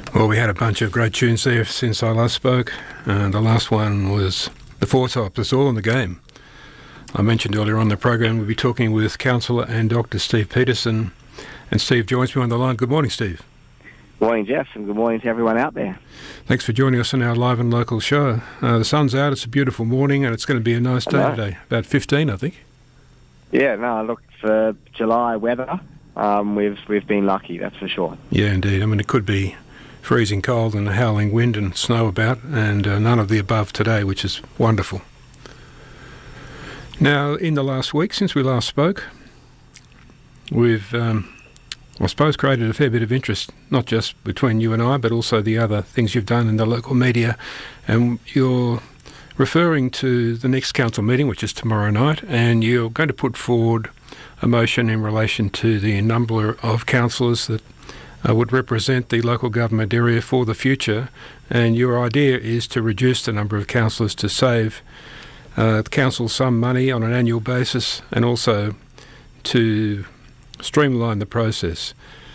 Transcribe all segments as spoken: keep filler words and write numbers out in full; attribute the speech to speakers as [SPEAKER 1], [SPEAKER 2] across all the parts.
[SPEAKER 1] Well, we had a bunch of great tunes there since I last spoke. Uh, the last one was The Four Tops. It's all in the game. I mentioned earlier on the program we'll be talking with Councillor and Doctor Steve Peterson, and Steve joins me on the line. Good morning, Steve.
[SPEAKER 2] Good morning, Jeff, and good morning to everyone out there.
[SPEAKER 1] Thanks for joining us on our live and local show. Uh, the sun's out, it's a beautiful morning, and it's going to be a nice day today. About fifteen, I think.
[SPEAKER 2] Yeah, no, look, for July weather, um, we've we've been lucky, that's for sure.
[SPEAKER 1] Yeah, indeed. I mean, it could be freezing cold and a howling wind and snow about, and uh, none of the above today, which is wonderful. Now, in the last week since we last spoke, we've, um, I suppose, created a fair bit of interest, not just between you and I, but also the other things you've done in the local media. And you're referring to the next council meeting, which is tomorrow night, and you're going to put forward a motion in relation to the number of councillors that Uh, would represent the local government area for the future, and your idea is to reduce the number of councillors to save uh, the council some money on an annual basis, and also to streamline the process.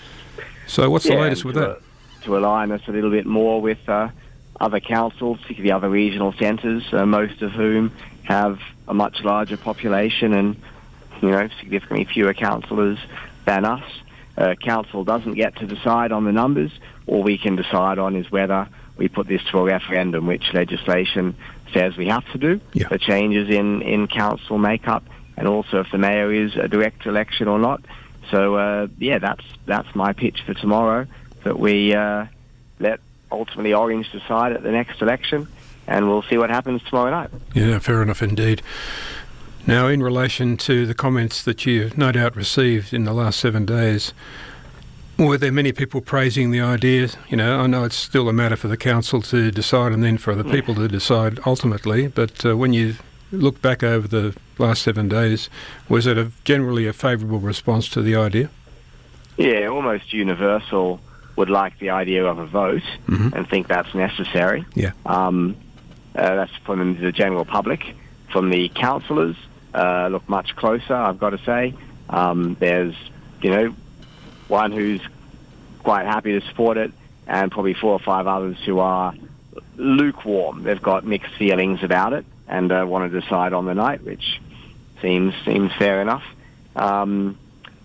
[SPEAKER 1] So what's
[SPEAKER 2] yeah,
[SPEAKER 1] the latest with
[SPEAKER 2] to,
[SPEAKER 1] that?
[SPEAKER 2] To align us a little bit more with uh, other councils, particularly other regional centres, uh, most of whom have a much larger population and, you know, significantly fewer councillors than us. Uh, council doesn't get to decide on the numbers. All we can decide on is whether we put this to a referendum, which legislation says we have to do,
[SPEAKER 1] yeah.
[SPEAKER 2] for changes in, in council makeup, and also if the mayor is a direct election or not. So, uh, yeah, that's that's my pitch for tomorrow, that we uh, let ultimately Orange decide at the next election, and we'll see what happens tomorrow night.
[SPEAKER 1] Yeah, fair enough indeed. Now, in relation to the comments that you've no doubt received in the last seven days, were there many people praising the idea? You know, I know it's still a matter for the council to decide and then for the people to decide ultimately, but uh, when you look back over the last seven days, was it a, generally a favourable response to the idea?
[SPEAKER 2] Yeah, almost universal would like the idea of a vote,
[SPEAKER 1] mm-hmm.
[SPEAKER 2] and think that's necessary.
[SPEAKER 1] Yeah.
[SPEAKER 2] Um, uh, that's from the general public. From the councillors, Uh, look much closer, I've got to say. Um, there's, you know, one who's quite happy to support it, and probably four or five others who are lukewarm. They've got mixed feelings about it and uh, want to decide on the night, which seems seems fair enough. Um,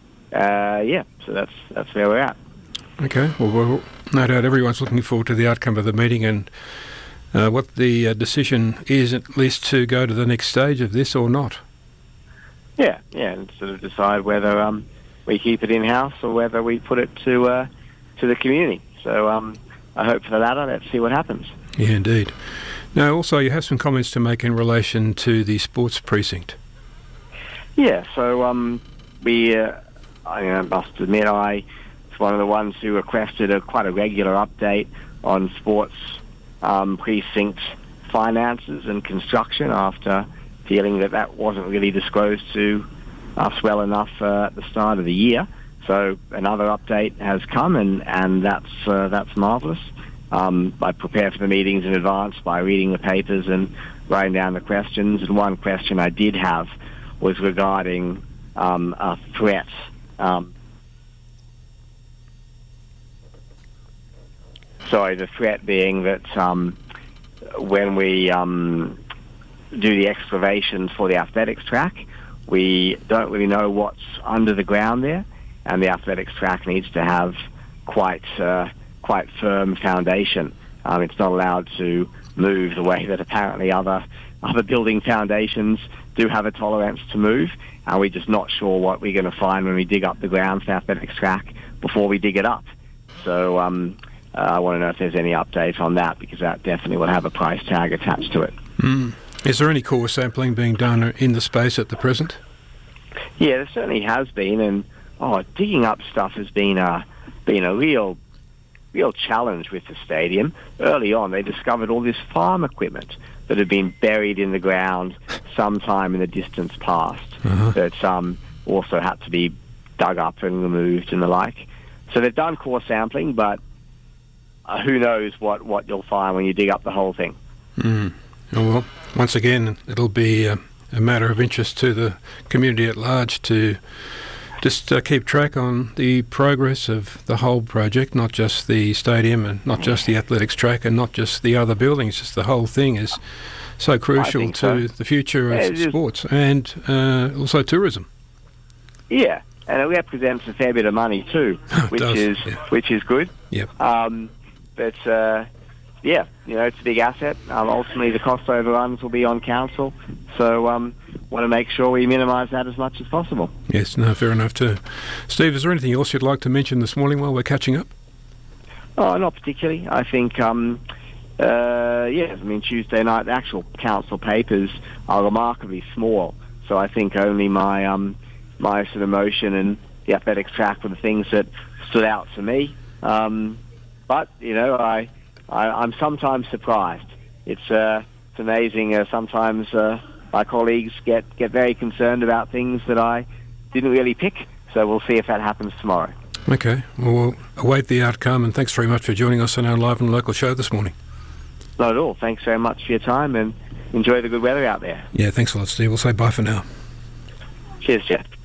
[SPEAKER 2] uh, yeah, so that's that's where we're at.
[SPEAKER 1] Okay, well, well, no doubt everyone's looking forward to the outcome of the meeting and uh, what the uh, decision is, at least to go to the next stage of this or not.
[SPEAKER 2] Yeah, yeah, and sort of decide whether um, we keep it in-house or whether we put it to uh, to the community. So um, I hope for the latter. Let's see what happens.
[SPEAKER 1] Yeah, indeed. Now, also, you have some comments to make in relation to the sports precinct.
[SPEAKER 2] Yeah, so um, we, uh, I uh, must admit, I was one of the ones who requested a quite a regular update on sports um, precinct finances and construction after feeling that that wasn't really disclosed to us well enough uh, at the start of the year. So another update has come, and, and that's uh, that's marvellous. Um, I prepared for the meetings in advance by reading the papers and writing down the questions, and one question I did have was regarding um, a threat. Um, sorry, the threat being that um, when we um, do the excavations for the athletics track, we don't really know what's under the ground there, and the athletics track needs to have quite uh, quite firm foundation. Um, it's not allowed to move the way that apparently other other building foundations do have a tolerance to move, and we're just not sure what we're going to find when we dig up the ground for the athletics track before we dig it up. So um, uh, I want to know if there's any update on that, because that definitely will have a price tag attached to it.
[SPEAKER 1] Mm. Is there any core sampling being done in the space at the present?
[SPEAKER 2] Yeah, there certainly has been, and oh, digging up stuff has been a been a real real challenge with the stadium. Early on, they discovered all this farm equipment that had been buried in the ground sometime in the distance past, uh-huh. that um, also had to be dug up and removed and the like. So they've done core sampling, but uh, who knows what, what you'll find when you dig up the whole thing.
[SPEAKER 1] Mm. Oh, well, once again, it'll be uh, a matter of interest to the community at large to Just uh, keep track on the progress of the whole project, not just the stadium and not just the athletics track and not just the other buildings, just the whole thing is so crucial to
[SPEAKER 2] so.
[SPEAKER 1] the future of
[SPEAKER 2] yeah,
[SPEAKER 1] sports and uh, also tourism.
[SPEAKER 2] Yeah, and it represents a fair bit of money too, which
[SPEAKER 1] does,
[SPEAKER 2] is
[SPEAKER 1] yeah.
[SPEAKER 2] which is good.
[SPEAKER 1] Yep.
[SPEAKER 2] Um, but uh, yeah, you know, it's a big asset. Um, ultimately, the cost overruns will be on council, so um, want to make sure we minimise that as much as possible.
[SPEAKER 1] Yes, no, fair enough too. Steve, is there anything else you'd like to mention this morning while we're catching up?
[SPEAKER 2] Oh, not particularly. I think, um, uh, yeah, I mean, Tuesday night, the actual council papers are remarkably small, so I think only my um, my sort of motion and the athletics track were the things that stood out for me. Um, but, you know, I... I, I'm sometimes surprised. It's uh, it's amazing. Uh, sometimes uh, my colleagues get, get very concerned about things that I didn't really pick. So we'll see if that happens tomorrow.
[SPEAKER 1] Okay. Well, we'll await the outcome. And thanks very much for joining us on our Live and Local show this morning.
[SPEAKER 2] Not at all. Thanks very much for your time and enjoy the good weather out there.
[SPEAKER 1] Yeah, thanks a lot, Steve. We'll say bye for now.
[SPEAKER 2] Cheers, Jeff.